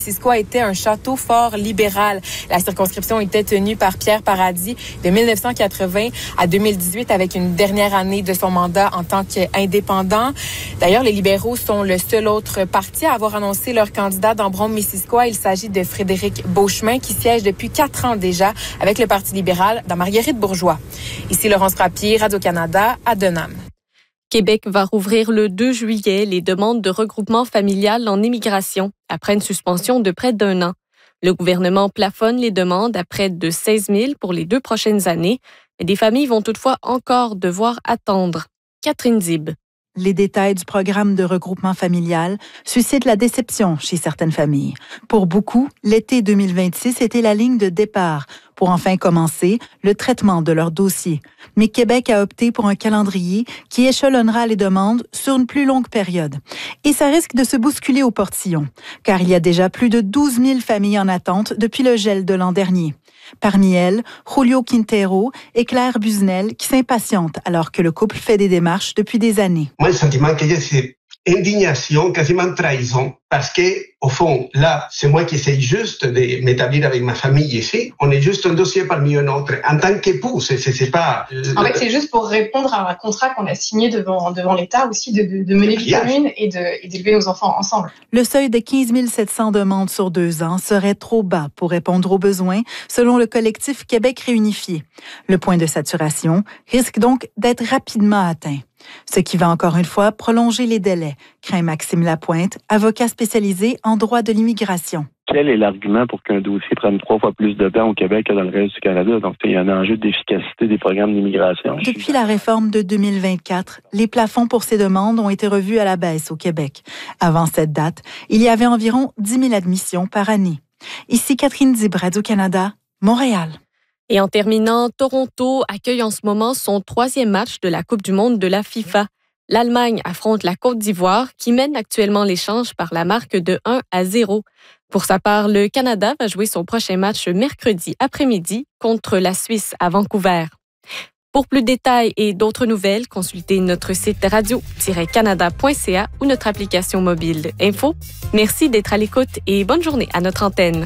Missisquoi était un château fort libéral. La circonscription était tenue par Pierre Paradis de 1980 à 2018 avec une dernière année de son mandat en tant qu'indépendant. D'ailleurs, les libéraux sont le seul autre parti à avoir annoncé leur candidat dans Brome-Missisquoi. Il s'agit de Frédéric Beauchemin qui siège depuis 4 ans déjà avec le Parti libéral dans Marguerite-Bourgeois. Ici Laurence Frappier, Radio-Canada, à Denham. Québec va rouvrir le 2 juillet les demandes de regroupement familial en immigration après une suspension de près d'1 an. Le gouvernement plafonne les demandes à près de 16 000 pour les 2 prochaines années, mais des familles vont toutefois encore devoir attendre. Catherine Zib. Les détails du programme de regroupement familial suscitent la déception chez certaines familles. Pour beaucoup, l'été 2026 était la ligne de départ pour enfin commencer le traitement de leur dossier. Mais Québec a opté pour un calendrier qui échelonnera les demandes sur une plus longue période. Et ça risque de se bousculer au portillon, car il y a déjà plus de 12 000 familles en attente depuis le gel de l'an dernier. Parmi elles, Julio Quintero et Claire Busnel qui s'impatientent alors que le couple fait des démarches depuis des années. Moi, le sentiment que j'ai, c'est indignation, quasiment trahison, parce que, au fond, là, c'est moi qui essaye juste de m'établir avec ma famille ici. On est juste un dossier parmi un autre. En tant qu'époux, c'est pas... En fait, c'est juste pour répondre à un contrat qu'on a signé devant l'État aussi de mener vie commune et d'élever nos enfants ensemble. Le seuil de 15 700 demandes sur 2 ans serait trop bas pour répondre aux besoins, selon le collectif Québec réunifié. Le point de saturation risque donc d'être rapidement atteint. Ce qui va encore une fois prolonger les délais, craint Maxime Lapointe, avocat spécialisé en droit de l'immigration. Quel est l'argument pour qu'un dossier prenne 3 fois plus de temps au Québec que dans le reste du Canada? Donc, il y a un enjeu d'efficacité des programmes d'immigration. Depuis la réforme de 2024, les plafonds pour ces demandes ont été revus à la baisse au Québec. Avant cette date, il y avait environ 10 000 admissions par année. Ici Catherine Zib, Radio-Canada, Montréal. Et en terminant, Toronto accueille en ce moment son 3e match de la Coupe du monde de la FIFA. L'Allemagne affronte la Côte d'Ivoire qui mène actuellement l'échange par la marque de 1-0. Pour sa part, le Canada va jouer son prochain match mercredi après-midi contre la Suisse à Vancouver. Pour plus de détails et d'autres nouvelles, consultez notre site radio-canada.ca ou notre application mobile Info. Merci d'être à l'écoute et bonne journée à notre antenne.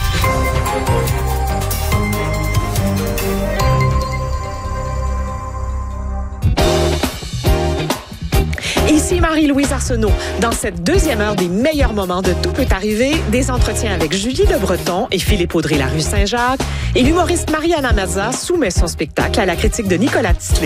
Ici Marie-Louise Arsenault. Dans cette 2e heure des meilleurs moments de Tout peut arriver, des entretiens avec Julie Le Breton et Philippe Audrey-Larue Saint-Jacques. Et l'humoriste Mariana Mazza soumet son spectacle à la critique de Nicolas Tisley.